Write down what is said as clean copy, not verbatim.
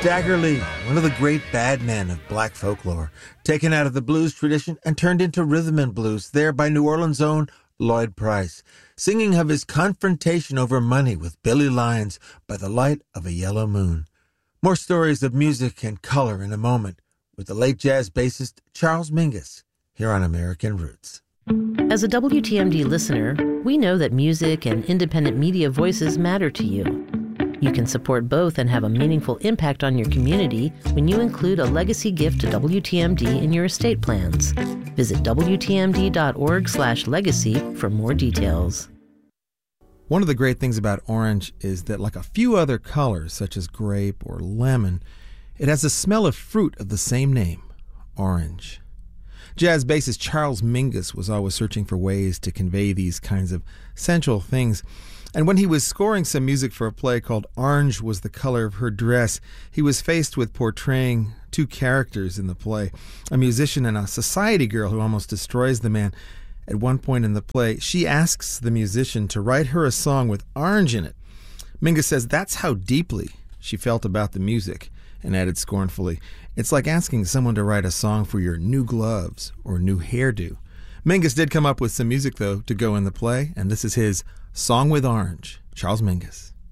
Stagger Lee, one of the great bad men of black folklore, taken out of the blues tradition and turned into rhythm and blues, there by New Orleans' own Lloyd Price, singing of his confrontation over money with Billy Lyons by the light of a yellow moon. More stories of music and color in a moment with the late jazz bassist Charles Mingus, here on American Roots. As a WTMD listener, we know that music and independent media voices matter to you. You can support both and have a meaningful impact on your community when you include a legacy gift to WTMD in your estate plans. Visit WTMD.org/legacy for more details. One of the great things about orange is that, like a few other colors, such as grape or lemon, it has the smell of fruit of the same name, orange. Jazz bassist Charles Mingus was always searching for ways to convey these kinds of sensual things. And when he was scoring some music for a play called Orange Was the Color of Her Dress, he was faced with portraying two characters in the play, a musician and a society girl who almost destroys the man. At one point in the play, she asks the musician to write her a song with orange in it. Mingus says that's how deeply she felt about the music, and added scornfully, "It's like asking someone to write a song for your new gloves or new hairdo." Mingus did come up with some music, though, to go in the play, and this is his Song with Orange, Charles Mingus.